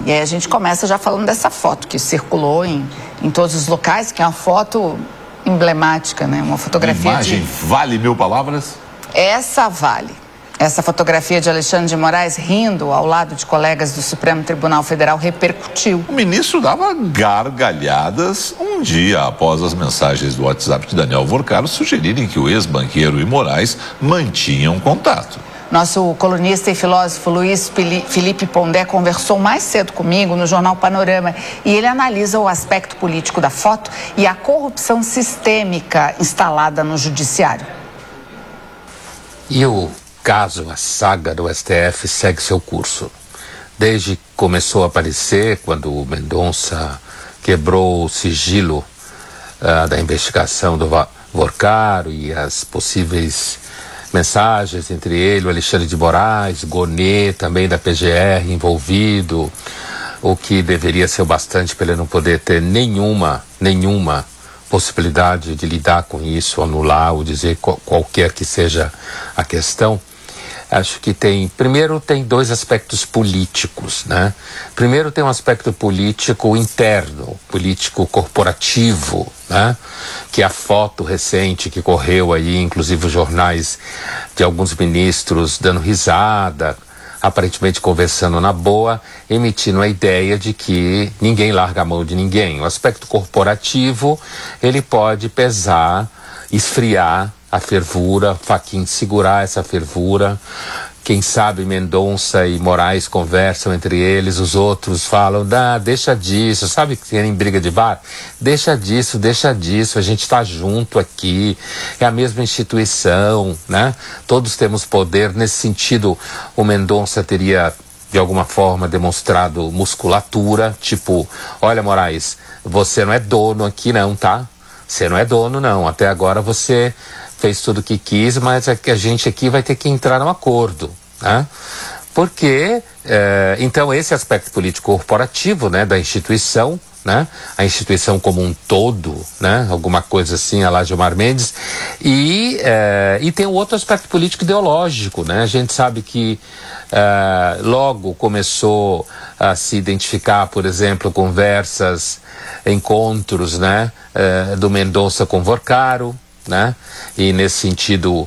E aí a gente começa já falando dessa foto que circulou em todos os locais, que é uma foto emblemática, né? Uma fotografia imagem vale 1000 palavras? Essa vale. Essa fotografia de Alexandre de Moraes rindo ao lado de colegas do Supremo Tribunal Federal repercutiu. O ministro dava gargalhadas um dia após as mensagens do WhatsApp de Daniel Vorcaro sugerirem que o ex-banqueiro e Moraes mantinham contato. Nosso colunista e filósofo Luiz Felipe Pondé conversou mais cedo comigo no jornal Panorama e ele analisa o aspecto político da foto e a corrupção sistêmica instalada no judiciário. E o caso, a saga do STF segue seu curso. Desde que começou a aparecer, quando o Mendonça quebrou o sigilo da investigação do Vorcaro e as possíveis mensagens entre ele, o Alexandre de Moraes, Gonê, também da PGR envolvido, o que deveria ser o bastante para ele não poder ter nenhuma possibilidade de lidar com isso, anular ou dizer qualquer que seja a questão. Acho que primeiro tem dois aspectos políticos, né? Primeiro tem um aspecto político interno, político corporativo, né? Que é a foto recente que correu aí, inclusive os jornais de alguns ministros dando risada, aparentemente conversando na boa, emitindo a ideia de que ninguém larga a mão de ninguém. O aspecto corporativo, ele pode pesar, esfriar a fervura, Fachin segurar essa fervura. Quem sabe Mendonça e Moraes conversam entre eles, os outros falam, deixa disso, sabe que tem briga de bar? Deixa disso, a gente está junto aqui, é a mesma instituição, né? Todos temos poder. Nesse sentido, o Mendonça teria, de alguma forma, demonstrado musculatura, tipo, olha, Moraes, você não é dono aqui não, tá? Você não é dono não, até agora você fez tudo o que quis, mas é que a gente aqui vai ter que entrar num acordo, né? Porque, então, esse aspecto político corporativo, né, da instituição, né, a instituição como um todo, né, alguma coisa assim, a lá Gilmar Mendes, e tem o outro aspecto político ideológico, né? A gente sabe que logo começou a se identificar, por exemplo, conversas, encontros, né, do Mendonça com Vorcaro, né? E nesse sentido,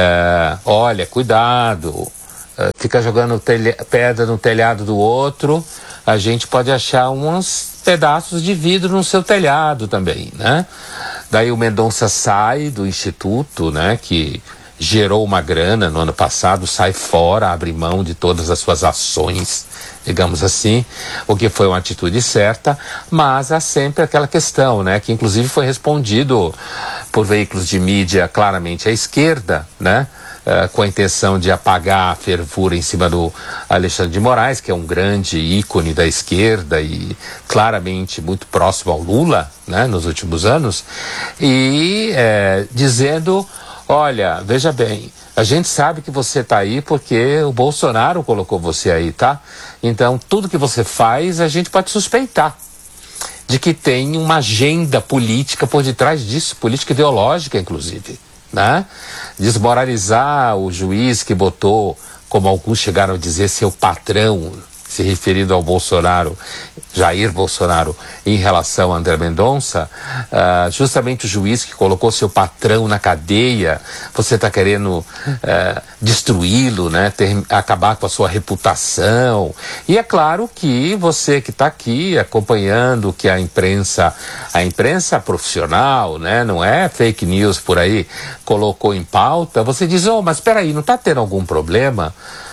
olha, cuidado, fica jogando pedra no telhado do outro, a gente pode achar uns pedaços de vidro no seu telhado também, né? Daí o Mendonça sai do instituto, né, que gerou uma grana no ano passado, sai fora, abre mão de todas as suas ações, digamos assim, o que foi uma atitude certa, mas há sempre aquela questão, né, que inclusive foi respondido por veículos de mídia claramente à esquerda, né, com a intenção de apagar a fervura em cima do Alexandre de Moraes, que é um grande ícone da esquerda e claramente muito próximo ao Lula, né, nos últimos anos, e dizendo, olha, veja bem, a gente sabe que você está aí porque o Bolsonaro colocou você aí, tá? Então, tudo que você faz, a gente pode suspeitar de que tem uma agenda política por detrás disso, política ideológica, inclusive, né? Desmoralizar o juiz que botou, como alguns chegaram a dizer, seu patrão, se referindo ao Bolsonaro, Jair Bolsonaro, em relação a André Mendonça, justamente o juiz que colocou seu patrão na cadeia, você está querendo destruí-lo, né? Acabar com a sua reputação. E é claro que você que está aqui acompanhando que a imprensa profissional, né? Não é fake news por aí, colocou em pauta, você diz, mas espera aí, não está tendo algum problema?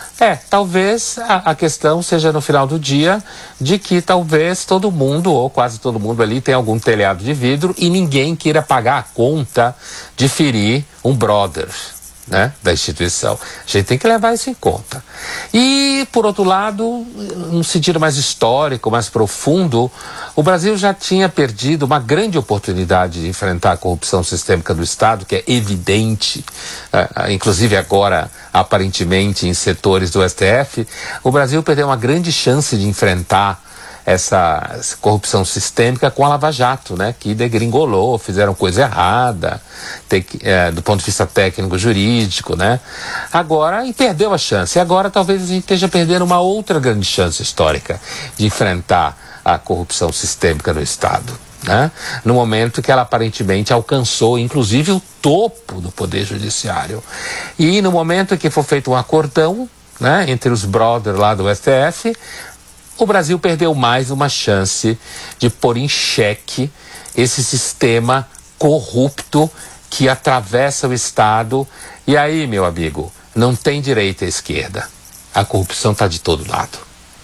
Talvez a questão seja no final do dia de que talvez todo mundo, ou quase todo mundo ali, tenha algum telhado de vidro e ninguém queira pagar a conta de ferir um brother, né, da instituição. A gente tem que levar isso em conta. E, por outro lado, num sentido mais histórico, mais profundo, o Brasil já tinha perdido uma grande oportunidade de enfrentar a corrupção sistêmica do Estado, que é evidente, inclusive agora, aparentemente, em setores do STF. O Brasil perdeu uma grande chance de enfrentar essa corrupção sistêmica com a Lava Jato, né? Que degringolou, fizeram coisa errada, do ponto de vista técnico-jurídico, né? Agora, e perdeu a chance. E agora talvez a gente esteja perdendo uma outra grande chance histórica de enfrentar a corrupção sistêmica no Estado, né? No momento que ela aparentemente alcançou, inclusive, o topo do Poder Judiciário. E no momento que for feito um acordão, né, entre os brothers lá do STF, o Brasil perdeu mais uma chance de pôr em xeque esse sistema corrupto que atravessa o Estado. E aí, meu amigo, não tem direita e esquerda. A corrupção está de todo lado.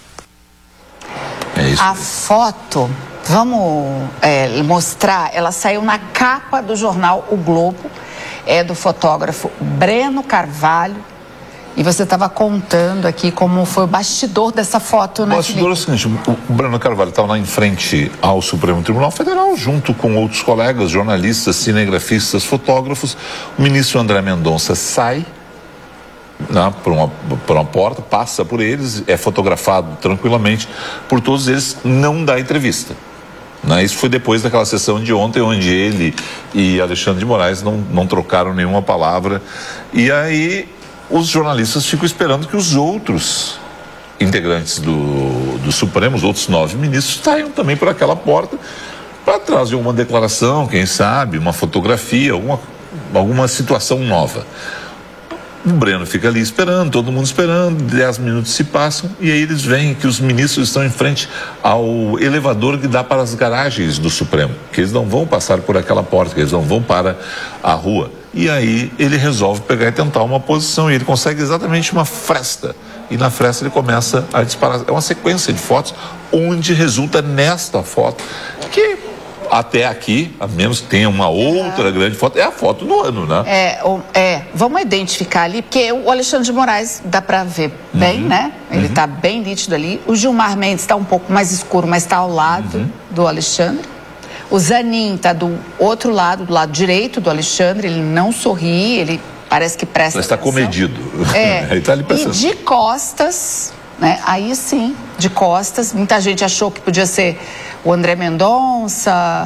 É isso. A foto, vamos mostrar, ela saiu na capa do jornal O Globo, é do fotógrafo Breno Carvalho. E você estava contando aqui como foi o bastidor dessa foto, né, Felipe? O bastidor é o seguinte, o Breno Carvalho estava lá em frente ao Supremo Tribunal Federal, junto com outros colegas, jornalistas, cinegrafistas, fotógrafos. O ministro André Mendonça sai, né, por uma porta, passa por eles, é fotografado tranquilamente por todos eles, não dá entrevista. Né? Isso foi depois daquela sessão de ontem, onde ele e Alexandre de Moraes não trocaram nenhuma palavra. E aí os jornalistas ficam esperando que os outros integrantes do Supremo, os outros 9 ministros, saiam também por aquela porta para trazer uma declaração, quem sabe, uma fotografia, alguma situação nova. O Breno fica ali esperando, todo mundo esperando, 10 minutos se passam e aí eles veem que os ministros estão em frente ao elevador que dá para as garagens do Supremo, que eles não vão passar por aquela porta, que eles não vão para a rua. E aí ele resolve pegar e tentar uma posição e ele consegue exatamente uma fresta. E na fresta ele começa a disparar. É uma sequência de fotos onde resulta nesta foto que até aqui, a menos que tenha uma outra grande foto, é a foto do ano, né? Vamos identificar ali, porque o Alexandre de Moraes dá para ver bem, né? Ele está bem nítido ali. O Gilmar Mendes está um pouco mais escuro, mas está ao lado do Alexandre. O Zanin está do outro lado, do lado direito do Alexandre, ele não sorri, ele parece que presta atenção. Mas está comedido. Ele está ali prestando. E de costas, né? Aí sim, de costas, muita gente achou que podia ser o André Mendonça,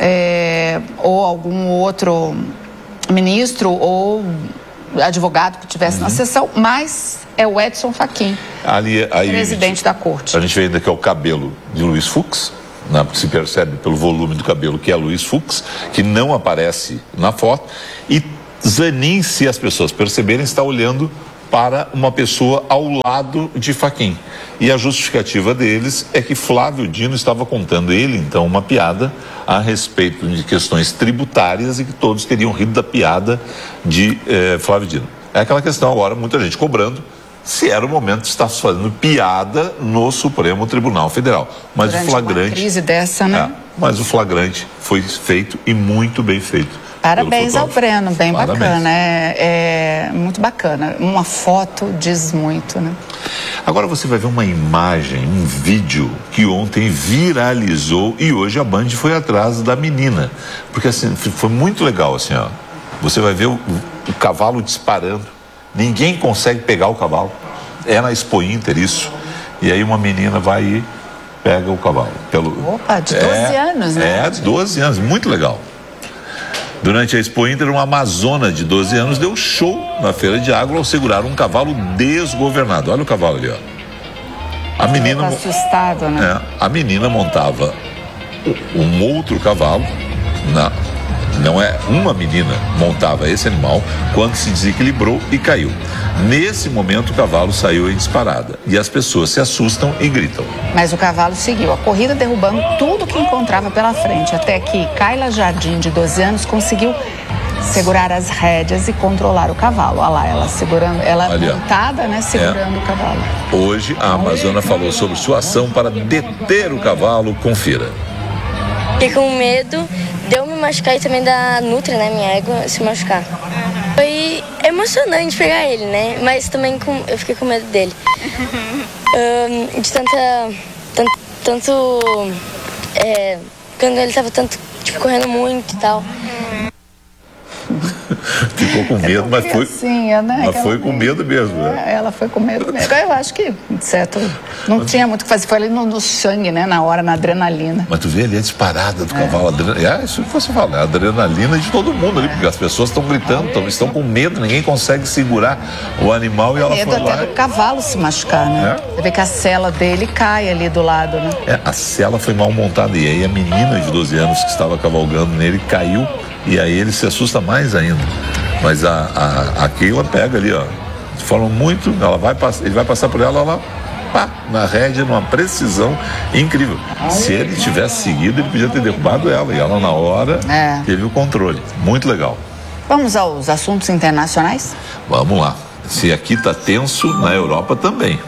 ou algum outro ministro ou advogado que estivesse na sessão, mas é o Edson Fachin, presidente da corte. A gente vê ainda que é o cabelo de Luiz Fux, né, porque se percebe pelo volume do cabelo que é Luiz Fux, que não aparece na foto, e Zanin, se as pessoas perceberem, está olhando para uma pessoa ao lado de Fachin. E a justificativa deles é que Flávio Dino estava contando ele, então, uma piada a respeito de questões tributárias e que todos teriam rido da piada de Flávio Dino. É aquela questão agora, muita gente cobrando se era o momento de estar fazendo piada no Supremo Tribunal Federal. Mas durante o flagrante... uma crise dessa, né? Mas o flagrante foi feito e muito bem feito. Parabéns ao Breno, bem bacana, é muito bacana. Uma foto diz muito, né? Agora você vai ver uma imagem, um vídeo que ontem viralizou e hoje a Band foi atrás da menina. Porque assim, foi muito legal, assim, ó. Você vai ver o cavalo disparando, ninguém consegue pegar o cavalo. É na Expo Inter isso. E aí uma menina vai e pega o cavalo. Opa, de 12 anos, né? De 12 anos, muito legal. Durante a Expo Inter, uma amazona de 12 anos deu show na Feira de Água ao segurar um cavalo desgovernado. Olha o cavalo ali, ó. A menina... Tá assustado, né? A menina montava um outro cavalo, não é uma menina montava esse animal, quando se desequilibrou e caiu. Nesse momento o cavalo saiu em disparada e as pessoas se assustam e gritam. Mas o cavalo seguiu a corrida derrubando tudo que encontrava pela frente, até que Kayla Jardim, de 12 anos, conseguiu segurar as rédeas e controlar o cavalo. Olha lá, ela segurando, ela montada, né, segurando o cavalo. Hoje a amazona falou sobre sua ação para deter o cavalo. Confira. Fiquei com medo de eu me machucar e também da Nutria, né, minha égua, se machucar. Foi emocionante pegar ele, né, mas também eu fiquei com medo dele. De Ficou com medo, mas foi, né? mas foi com medo mesmo. Né? Ela foi com medo mesmo. Eu acho que, certo, não tinha muito o que fazer. Foi ali no sangue, né? Na hora, na adrenalina. Mas tu vê ali a disparada do cavalo. Isso que você fala, é a adrenalina de todo mundo ali, porque as pessoas estão gritando, estão com medo, ninguém consegue segurar o animal e ela medo foi lá. Até do cavalo se machucar, né? Você vê que a sela dele cai ali do lado, né? A sela foi mal montada e aí a menina de 12 anos que estava cavalgando nele caiu e aí ele se assusta mais ainda. Mas a Keila pega ali, ó, de forma muito, ele vai passar por ela, pá, na rédea, numa precisão incrível. Se ele tivesse seguido, ele podia ter derrubado ela e ela na hora teve o controle. Muito legal. Vamos aos assuntos internacionais? Vamos lá. Se aqui tá tenso, na Europa também.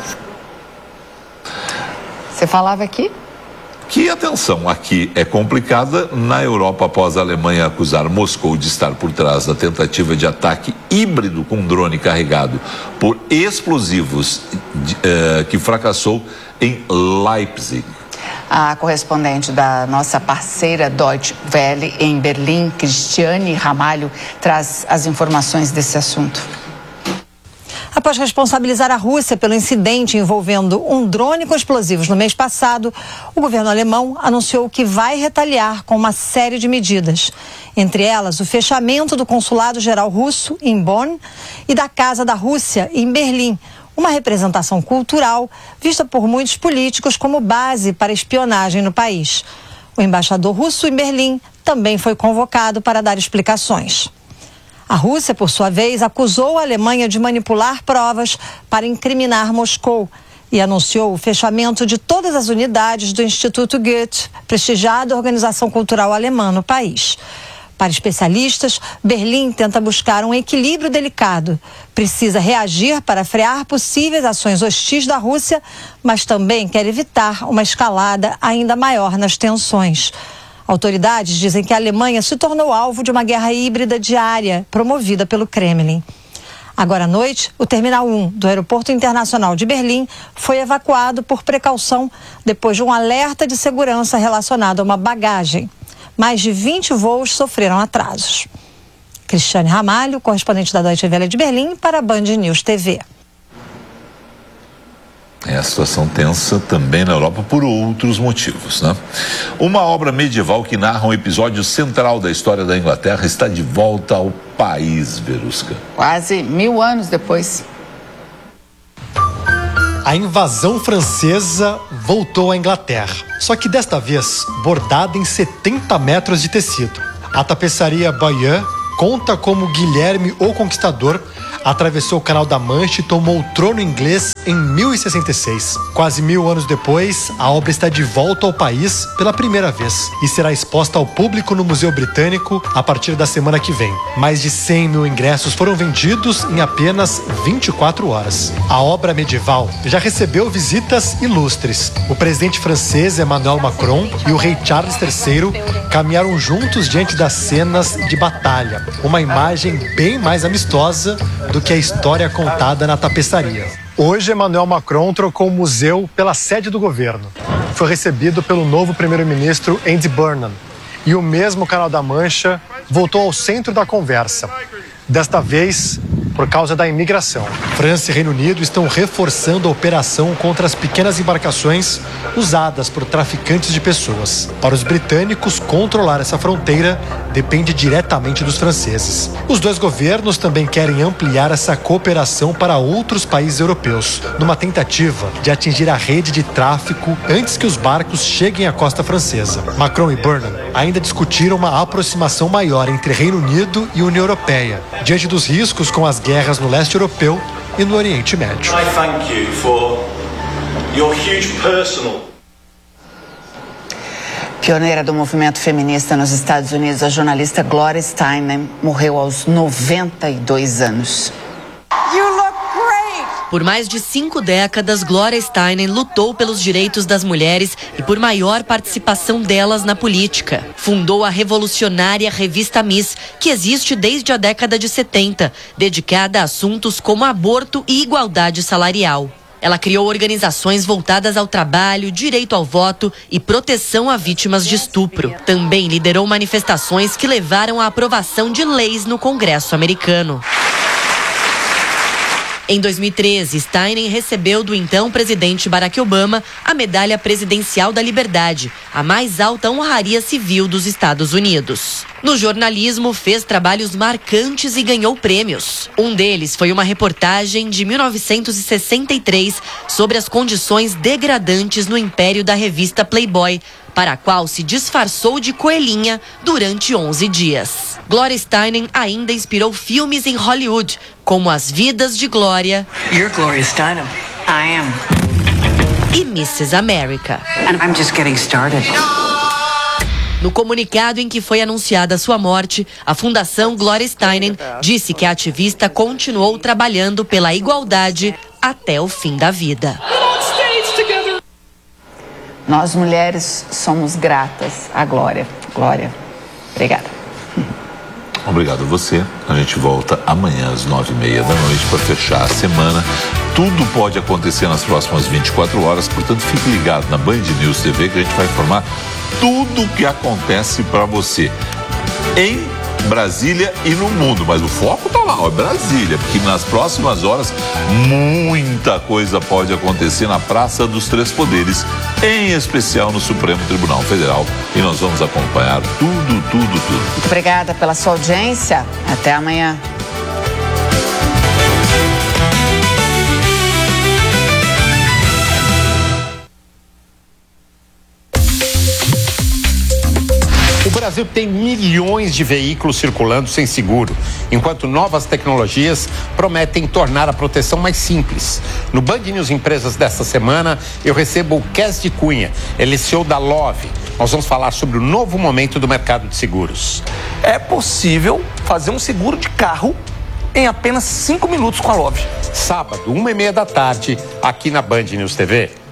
Você falava aqui? Que a tensão aqui é complicada na Europa após a Alemanha acusar Moscou de estar por trás da tentativa de ataque híbrido com drone carregado por explosivos que fracassou em Leipzig. A correspondente da nossa parceira Deutsche Welle em Berlim, Cristiane Ramalho, traz as informações desse assunto. Após responsabilizar a Rússia pelo incidente envolvendo um drone com explosivos no mês passado, o governo alemão anunciou que vai retaliar com uma série de medidas. Entre elas, o fechamento do consulado-geral russo em Bonn e da Casa da Rússia em Berlim, uma representação cultural vista por muitos políticos como base para espionagem no país. O embaixador russo em Berlim também foi convocado para dar explicações. A Rússia, por sua vez, acusou a Alemanha de manipular provas para incriminar Moscou e anunciou o fechamento de todas as unidades do Instituto Goethe, prestigiada organização cultural alemã no país. Para especialistas, Berlim tenta buscar um equilíbrio delicado. Precisa reagir para frear possíveis ações hostis da Rússia, mas também quer evitar uma escalada ainda maior nas tensões. Autoridades dizem que a Alemanha se tornou alvo de uma guerra híbrida diária, promovida pelo Kremlin. Agora à noite, o Terminal 1 do Aeroporto Internacional de Berlim foi evacuado por precaução depois de um alerta de segurança relacionado a uma bagagem. Mais de 20 voos sofreram atrasos. Cristiane Ramalho, correspondente da Deutsche Welle de Berlim, para a Band News TV. É a situação tensa também na Europa por outros motivos, né? Uma obra medieval que narra um episódio central da história da Inglaterra está de volta ao país, Verusca. Quase 1000 anos depois. A invasão francesa voltou à Inglaterra, só que desta vez bordada em 70 metros de tecido. A tapeçaria Bayeux conta como Guilherme o Conquistador atravessou o Canal da Mancha e tomou o trono inglês em 1066. Quase 1000 anos depois, a obra está de volta ao país pela primeira vez e será exposta ao público no Museu Britânico a partir da semana que vem. Mais de 100 mil ingressos foram vendidos em apenas 24 horas. A obra medieval já recebeu visitas ilustres. O presidente francês Emmanuel Macron e o rei Charles III caminharam juntos diante das cenas de batalha. Uma imagem bem mais amistosa do que a história contada na tapeçaria. Hoje, Emmanuel Macron trocou o museu pela sede do governo. Foi recebido pelo novo primeiro-ministro Andy Burnham. E o mesmo Canal da Mancha voltou ao centro da conversa. Desta vez, por causa da imigração. França e Reino Unido estão reforçando a operação contra as pequenas embarcações usadas por traficantes de pessoas. Para os britânicos, controlar essa fronteira depende diretamente dos franceses. Os dois governos também querem ampliar essa cooperação para outros países europeus, numa tentativa de atingir a rede de tráfico antes que os barcos cheguem à costa francesa. Macron e Burnham ainda discutiram uma aproximação maior entre Reino Unido e União Europeia, diante dos riscos com as guerras no leste europeu e no Oriente Médio. I thank you for your huge personal. Pioneira do movimento feminista nos Estados Unidos, a jornalista Gloria Steinem morreu aos 92 anos. Por mais de 5 décadas, Gloria Steinem lutou pelos direitos das mulheres e por maior participação delas na política. Fundou a revolucionária revista Miss, que existe desde a década de 70, dedicada a assuntos como aborto e igualdade salarial. Ela criou organizações voltadas ao trabalho, direito ao voto e proteção a vítimas de estupro. Também liderou manifestações que levaram à aprovação de leis no Congresso americano. Em 2013, Steinem recebeu do então presidente Barack Obama a Medalha Presidencial da Liberdade, a mais alta honraria civil dos Estados Unidos. No jornalismo, fez trabalhos marcantes e ganhou prêmios. Um deles foi uma reportagem de 1963 sobre as condições degradantes no império da revista Playboy, para a qual se disfarçou de coelhinha durante 11 dias. Gloria Steinem ainda inspirou filmes em Hollywood, como As Vidas de Gloria. You're Gloria Steinem. I am. E Mrs. America. And I'm just getting started. No comunicado em que foi anunciada sua morte, a Fundação Gloria Steinem disse que a ativista continuou trabalhando pela igualdade até o fim da vida. Nós mulheres somos gratas à Glória. Glória, obrigada. Obrigado a você. A gente volta amanhã às 9h30 da noite para fechar a semana. Tudo pode acontecer nas próximas 24 horas, portanto fique ligado na Band News TV que a gente vai informar tudo o que acontece para você em Brasília e no mundo, mas o foco tá lá, ó, Brasília, porque nas próximas horas muita coisa pode acontecer na Praça dos Três Poderes, em especial no Supremo Tribunal Federal, e nós vamos acompanhar tudo. Muito obrigada pela sua audiência, até amanhã. O Brasil tem milhões de veículos circulando sem seguro, enquanto novas tecnologias prometem tornar a proteção mais simples. No Band News Empresas desta semana, eu recebo o Kes de Cunha, ele é CEO da Love. Nós vamos falar sobre o novo momento do mercado de seguros. É possível fazer um seguro de carro em apenas 5 minutos com a Love. Sábado, 1h30 da tarde, aqui na Band News TV.